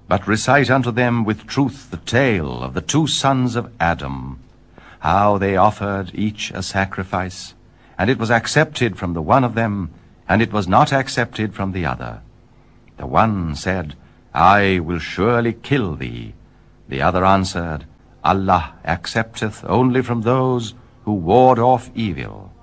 But recite unto them with truth the tale of the 2 sons of Adam, how they offered each a sacrifice, and it was accepted from the one of them, and it was not accepted from the other. The one said, I will surely kill thee. The other answered, Allah accepteth only from those who ward off evil.